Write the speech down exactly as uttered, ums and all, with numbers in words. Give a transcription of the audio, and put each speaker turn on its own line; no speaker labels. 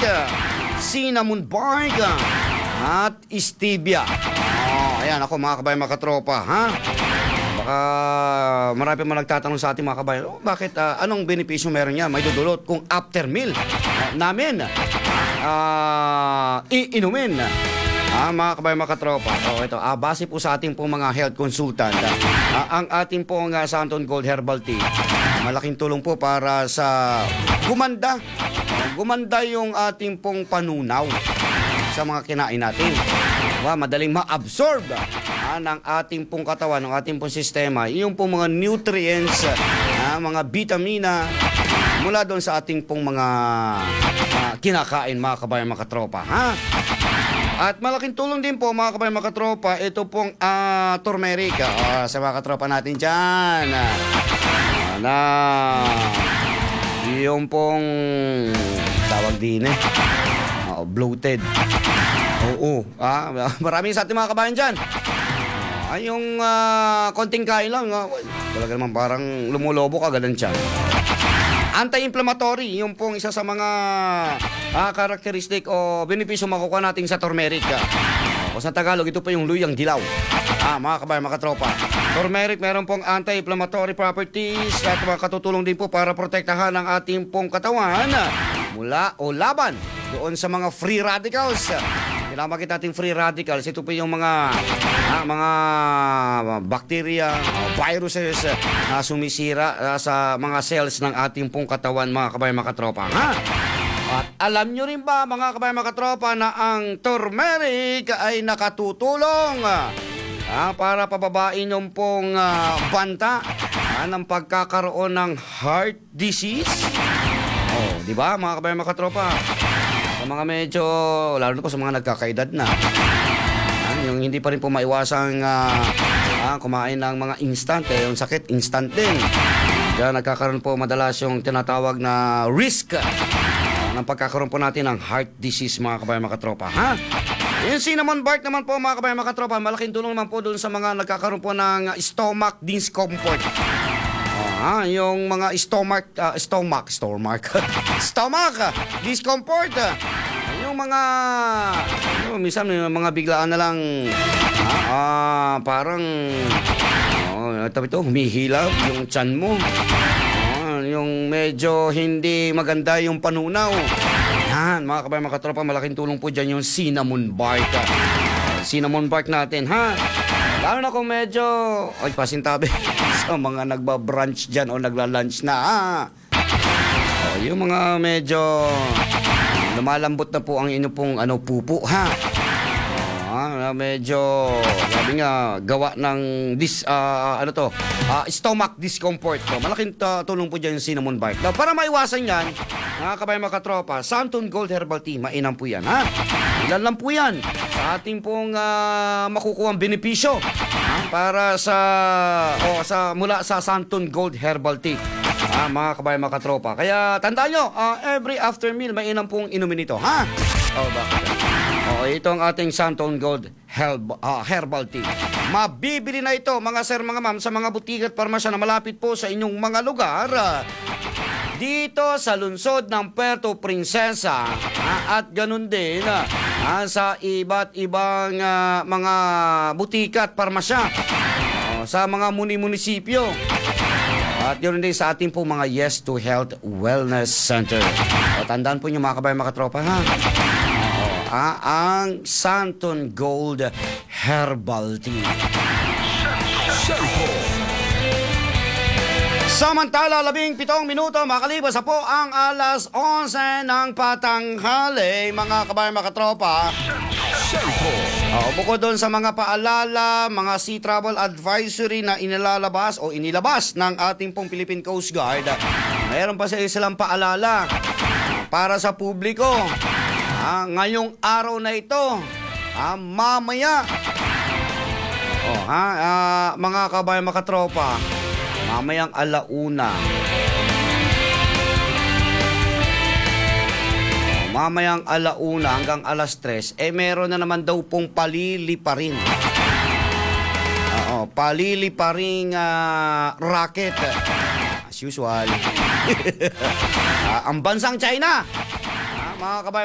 cinnamon bark, at stevia. Oh, ayan ako mga kabayan, mga katropa, ha? Baka marami man nagtatanong sa ating mga kabayan, oh, bakit, uh, anong benepisyo meron niya? May dudulot kung after meal uh, namin uh, iinumin. Ah, mga kabayan, mga katropa. Oh, ito, ah, base po sa ating pong mga health consultant, ah, ang ating pong uh, Santon Gold Herbal Tea, malaking tulong po para sa gumanda. Uh, gumanda yung ating pong panunaw sa mga kinain natin. Diba? Madaling ma-absorb ah, ng ating pong katawan, ng ating pong sistema, yung pong mga nutrients, ah, mga vitamina, mula doon sa ating pong mga ah, kinakain, mga kabayan, mga katropa. Ha? At malaking tulong din po mga kabayan, mga katropa, ito pong uh, turmeric uh, sa mga katropa natin dyan. Uh, na yung pong tawag din eh. Uh, bloated. Oo. Ah, maraming sa ating mga kabayan dyan. Uh, yung uh, konting kain lang. Uh, talaga naman parang lumulobo ka agad ang tiyan. Anti-inflammatory, yung pong isa sa mga ah, karakteristik o benepisyo makukuha natin sa turmeric. O sa Tagalog, ito pa yung luyang dilaw. Ah, mga kabayan, mga katropa. Turmeric, meron pong anti-inflammatory properties at makatutulong din po para protektahan ang ating pong katawan mula o laban doon sa mga free radicals. Kailangan natin free radicals. Ito po yung mga ah, mga bacteria, viruses na sumisira ah, sa mga cells ng ating pong katawan, mga kabayan, mga katropa. Ha? At alam nyo rin ba, mga kabayan, mga katropa, na ang turmeric ay nakatutulong ah, para pababain yung pong ah, banta ah, ng pagkakaroon ng heart disease? Oh, di ba, mga kabayan, mga katropa? Sa mga medyo, lalo na po sa mga nagkakaedad na, ah, yung hindi pa rin po maiwasang ah, ah, kumain ng mga instant, eh, yung sakit, instant din. Kaya nagkakaroon po madalas yung tinatawag na risk ah, ng pagkakaroon po natin ng heart disease, mga kabayan, mga katropa. Ha? Yung cinnamon bark naman po, mga kabayan, mga katropa, malaking tulong naman po doon sa mga nagkakaroon po ng stomach discomfort. Ah, yung mga stomach, uh, stomach, stomach, stomach, uh, discomfort. Uh, yung mga, yung, minsan may mga biglaan na lang, ah, ah parang, oh, ito, ito, humihilab yung tiyan mo. Ah, yung medyo hindi maganda yung panunaw. Yan, mga kabayan, mga katropa, malaking tulong po dyan yung cinnamon bark. Uh, cinnamon bark natin, ha? Lalo na kung medyo, ay, pasintabi sa mga nagba-brunch dyan o nagla-lunch na, ha? O, yung mga medyo lumalambot na po ang inyo pong ano, pupo, ha? O, ha? Medyo, sabi nga, gawa ng dis, uh, ano to, uh, stomach discomfort. So, malaking uh, tulong po dyan yung cinnamon bark. Now, para maiwasan yan, mga kabayan, mga katropa, Santon Gold Herbal Tea, mainam po yan, ha? Ilan lang po yan sa ating pong uh, makukuha ang benepisyo ha? Para sa, o, sa mula sa Santon Gold Herbal Tea, ha? Mga kabayan, mga katropa. Kaya tandaan nyo, uh, every after meal, mainam pong inumin ito, ha? O, bakit? O, ito ang ating Santon Gold Herb, uh, Herbal Tea. Mabibili na ito, mga sir, mga ma'am, sa mga butika at parmasya na malapit po sa inyong mga lugar, uh, dito sa lungsod ng Puerto Princesa, ah, at ganun din ah, sa iba't ibang ah, mga butika at parmasya oh, sa mga muni-munisipyo at ganoon din sa ating po mga Yes to Health Wellness Center. O, tandaan po nyo, mga kabayan, mga katropa, ha? Oh, ah, ang Santon Gold Herbal Tea. Samantala, labing pitong minuto makalipas sa po ang alas onse ng patanghali, mga kabayan, mga katropa. Uh, bukod doon sa mga paalala, mga sea travel advisory na inilalabas o inilabas ng ating pong Philippine Coast Guard, mayroon pa sa silang paalala para sa publiko. Uh, ngayong araw na ito, uh, mamaya, oh, ha, uh, mga kabayan, mga katropa, mamayang alauna, oh, mamayang alauna hanggang alas tres, eh meron na naman daw pong palili pa rin. Oo, palili pa rin uh, racket. As usual. uh, ang bansang China, uh, mga kabayan,